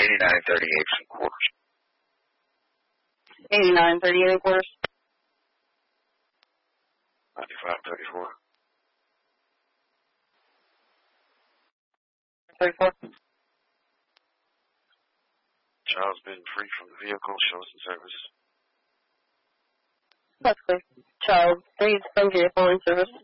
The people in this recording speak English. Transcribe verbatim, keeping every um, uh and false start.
eighty-nine thirty-eight and quarters. eighty-nine thirty-eight and quarters. ninety-five thirty-four. thirty-four. Child's been free from the vehicle, shows in service. That's clear. Child freed from vehicle in service.